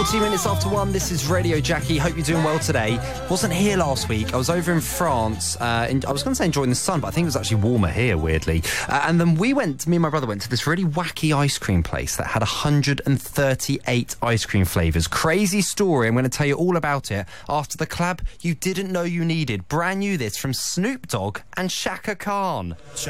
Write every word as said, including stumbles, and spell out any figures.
fourteen minutes after one, this is Radio Jackie. Hope you're doing well today. Wasn't here last week. I was over in France. Uh, in, I was going to say enjoying the sun, but I think it was actually warmer here, weirdly. Uh, and then we went, me and my brother went to this really wacky ice cream place that had one hundred thirty-eight ice cream flavours. Crazy story. I'm going to tell you all about it after the collab you didn't know you needed. Brand new this from Snoop Dogg and Shaka Khan.